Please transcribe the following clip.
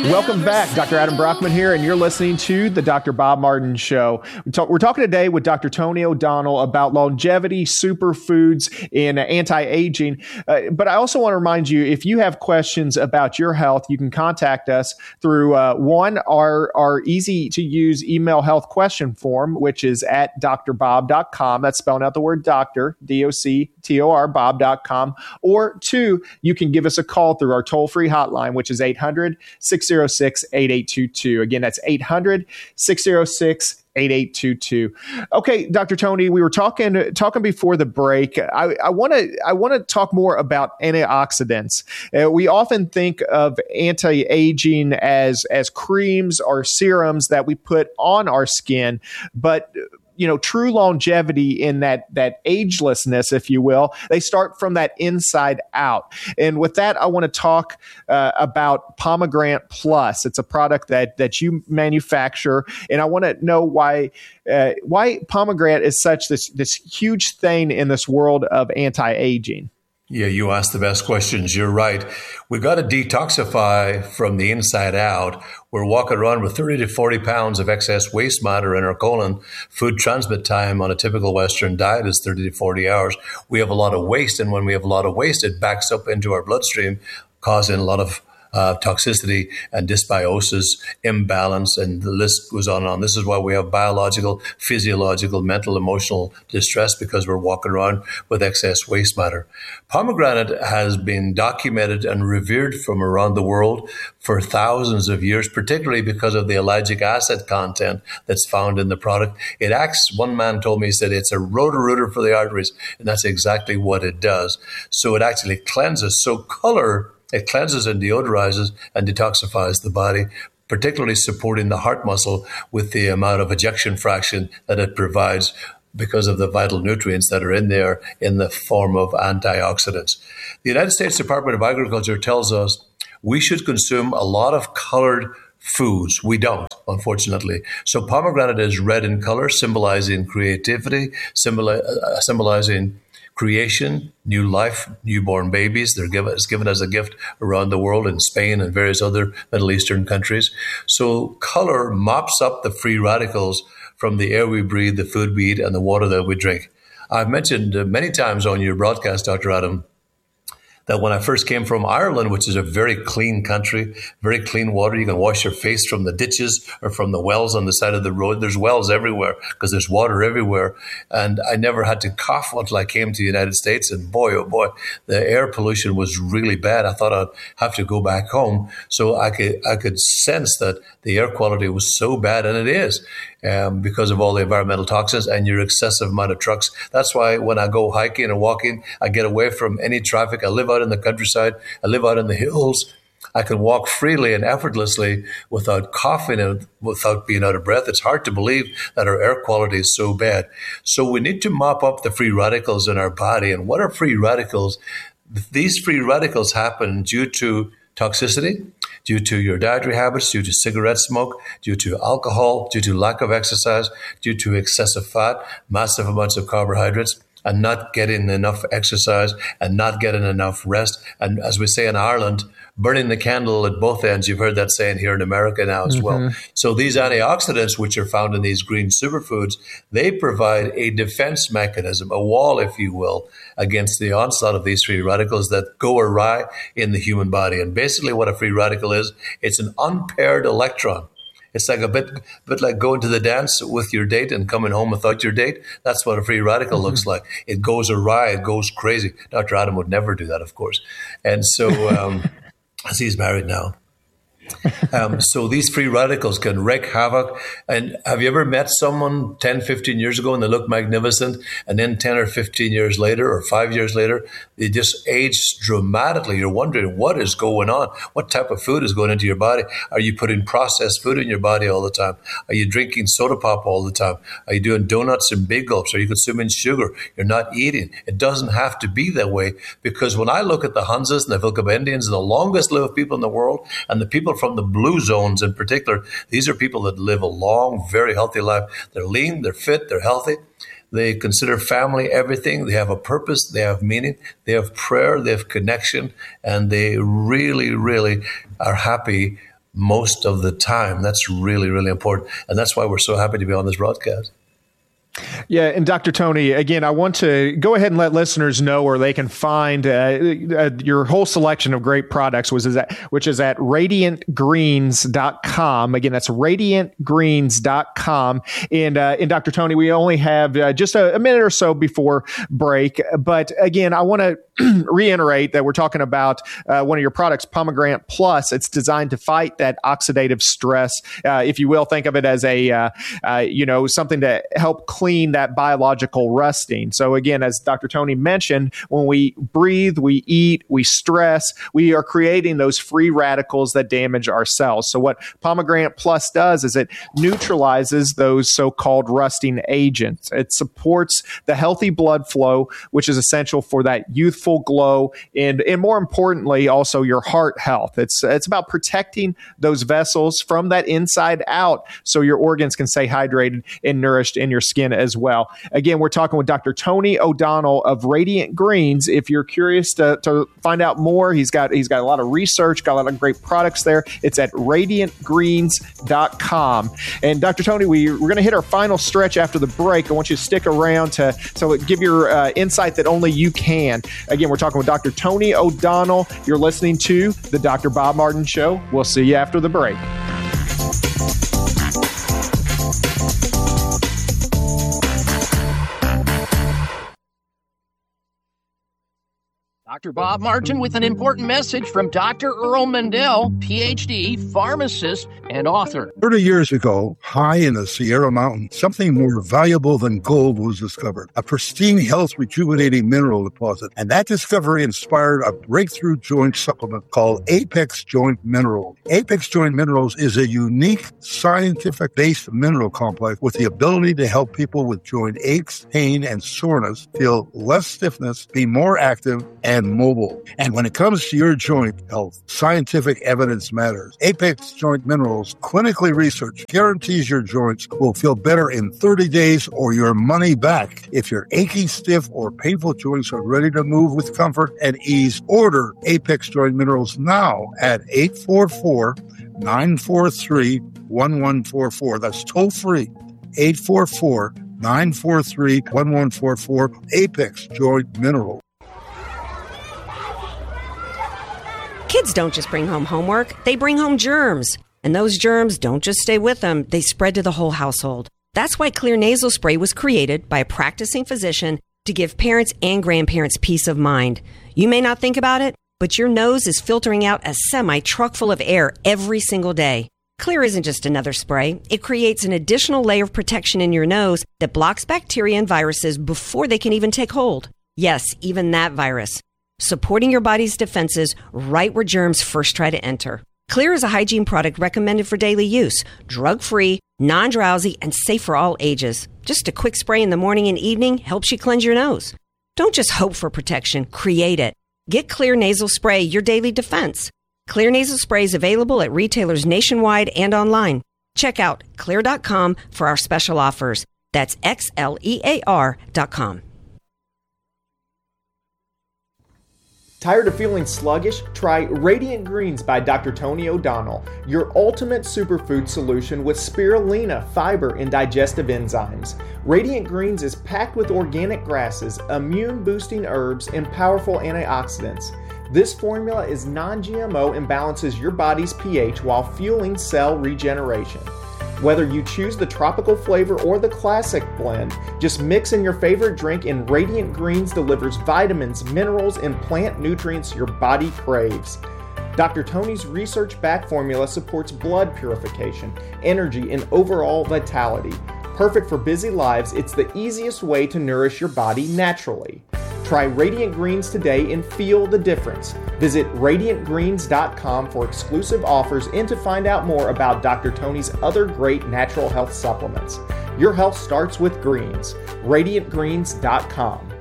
Welcome back. Dr. Adam Brockman here, and you're listening to the Dr. Bob Martin Show. We're talking today with Dr. Tony O'Donnell about longevity, superfoods, and anti-aging. But I also want to remind you, if you have questions about your health, you can contact us through our easy-to-use email health question form, which is at drbob.com. That's spelling out the word doctor, D-O-C-T-O-R, bob.com. Or two, you can give us a call through our toll-free hotline, which is 800-606-8822. Again, that's 800-606-8822. Okay, Dr. Tony, we were talking before the break. I want to talk more about antioxidants. We often think of anti-aging as creams or serums that we put on our skin, but true longevity in that agelessness, if you will, they start from that inside out. And with that, I want to talk about Pomegranate Plus. It's a product that you manufacture, and I want to know why pomegranate is such this huge thing in this world of anti-aging. Yeah, you asked the best questions. You're right. We've got to detoxify from the inside out. We're walking around with 30 to 40 pounds of excess waste matter in our colon. Food transmit time on a typical Western diet is 30 to 40 hours. We have a lot of waste, and when we have a lot of waste, it backs up into our bloodstream, causing a lot of toxicity and dysbiosis, imbalance, and the list goes on and on. This is why we have biological, physiological, mental, emotional distress, because we're walking around with excess waste matter. Pomegranate has been documented and revered from around the world for thousands of years, particularly because of the ellagic acid content that's found in the product. It acts, one man told me, he said, it's a rotor-rooter for the arteries, and that's exactly what it does. So it actually cleanses. So color, it cleanses and deodorizes and detoxifies the body, particularly supporting the heart muscle with the amount of ejection fraction that it provides because of the vital nutrients that are in there in the form of antioxidants. The United States Department of Agriculture tells us we should consume a lot of colored foods. We don't, unfortunately. So pomegranate is red in color, symbolizing creativity, symbolizing creation, new life, newborn babies. It's given as a gift around the world in Spain and various other Middle Eastern countries. So color mops up the free radicals from the air we breathe, the food we eat, and the water that we drink. I've mentioned many times on your broadcast, Dr. Adam, that when I first came from Ireland, which is a very clean country, very clean water, you can wash your face from the ditches or from the wells on the side of the road. There's wells everywhere because there's water everywhere. And I never had to cough until I came to the United States. And boy, oh boy, the air pollution was really bad. I thought I'd have to go back home. So I could sense that the air quality was so bad, and it is. Because of all the environmental toxins and your excessive amount of trucks. That's why when I go hiking or walking, I get away from any traffic. I live out in the countryside. I live out in the hills. I can walk freely and effortlessly without coughing and without being out of breath. It's hard to believe that our air quality is so bad. So we need to mop up the free radicals in our body. And what are free radicals? These free radicals happen due to toxicity, due to your dietary habits, due to cigarette smoke, due to alcohol, due to lack of exercise, due to excessive fat, massive amounts of carbohydrates, and not getting enough exercise and not getting enough rest. And as we say in Ireland, burning the candle at both ends. You've heard that saying here in America now as well. So these antioxidants, which are found in these green superfoods, they provide a defense mechanism, a wall, if you will, against the onslaught of these free radicals that go awry in the human body. And basically what a free radical is, it's an unpaired electron. It's like a bit like going to the dance with your date and coming home without your date. That's what a free radical looks like. It goes awry. It goes crazy. Dr. Adam would never do that, of course. And so, as he's married now. So these free radicals can wreak havoc. And have you ever met someone 10, 15 years ago and they look magnificent, and then 10 or 15 years later or 5 years later, they just age dramatically? You're wondering what is going on? What type of food is going into your body? Are you putting processed food in your body all the time? Are you drinking soda pop all the time? Are you doing donuts and big gulps? Are you consuming sugar? You're not eating. It doesn't have to be that way, because when I look at the Hunzas and the Vilcaba Indians, the longest lived people in the world, and the people from the blue zones in particular, these are people that live a long, very healthy life. They're lean, they're fit, they're healthy. They consider family everything. They have a purpose, they have meaning, they have prayer, they have connection, and they really, really are happy most of the time. That's really, really important. And that's why we're so happy to be on this broadcast. Yeah, and Dr. Tony, again, I want to go ahead and let listeners know where they can find your whole selection of great products, which is at radiantgreens.com. Again, that's radiantgreens.com. And Dr. Tony, we only have just a minute or so before break. But again, I want to reiterate that we're talking about one of your products, Pomegranate Plus. It's designed to fight that oxidative stress, if you will. Think of it as something to help clean that biological rusting. So again, as Dr. Tony mentioned, when we breathe, we eat, we stress, we are creating those free radicals that damage our cells. So what Pomegranate Plus does is it neutralizes those so-called rusting agents. It supports the healthy blood flow, which is essential for that youthful glow, and more importantly, also your heart health. It's about protecting those vessels from that inside out so your organs can stay hydrated and nourished in your skin as well. Again, we're talking with Dr. Tony O'Donnell of Radiant Greens. If you're curious to find out more, he's got a lot of research, got a lot of great products there. It's at radiantgreens.com. And Dr. Tony, we're going to hit our final stretch after the break. I want you to stick around to give your insight that only you can. Again, we're talking with Dr. Tony O'Donnell. You're listening to The Dr. Bob Martin Show. We'll see you after the break. Dr. Bob Martin with an important message from Dr. Earl Mendel, PhD, pharmacist, and author. 30 years ago, high in the Sierra Mountains, something more valuable than gold was discovered, a pristine, health-rejuvenating mineral deposit. And that discovery inspired a breakthrough joint supplement called Apex Joint Minerals. Apex Joint Minerals is a unique, scientific-based mineral complex with the ability to help people with joint aches, pain, and soreness feel less stiffness, be more active, and mobile. And when it comes to your joint health, scientific evidence matters. Apex Joint Minerals, clinically researched, guarantees your joints will feel better in 30 days or your money back. If your achy, stiff, or painful joints are ready to move with comfort and ease, order Apex Joint Minerals now at 844-943-1144. That's toll free. 844-943-1144. Apex Joint Minerals. Kids don't just bring home homework, they bring home germs. And those germs don't just stay with them, they spread to the whole household. That's why Xlear nasal spray was created by a practicing physician to give parents and grandparents peace of mind. You may not think about it, but your nose is filtering out a semi-truck full of air every single day. Xlear isn't just another spray. It creates an additional layer of protection in your nose that blocks bacteria and viruses before they can even take hold. Yes, even that virus. Supporting your body's defenses right where germs first try to enter. Xlear is a hygiene product recommended for daily use, drug-free, non-drowsy, and safe for all ages. Just a quick spray in the morning and evening helps you cleanse your nose. Don't just hope for protection, create it. Get Xlear nasal spray, your daily defense. Xlear nasal spray is available at retailers nationwide and online. Check out xlear.com for our special offers. That's xlear.com. Tired of feeling sluggish? Try Radiant Greens by Dr. Tony O'Donnell, your ultimate superfood solution with spirulina, fiber, and digestive enzymes. Radiant Greens is packed with organic grasses, immune-boosting herbs, and powerful antioxidants. This formula is non-GMO and balances your body's pH while fueling cell regeneration. Whether you choose the tropical flavor or the classic blend, just mix in your favorite drink and Radiant Greens delivers vitamins, minerals, and plant nutrients your body craves. Dr. Tony's research-backed formula supports blood purification, energy, and overall vitality. Perfect for busy lives, it's the easiest way to nourish your body naturally. Try Radiant Greens today and feel the difference. Visit radiantgreens.com for exclusive offers and to find out more about Dr. Tony's other great natural health supplements. Your health starts with greens. radiantgreens.com.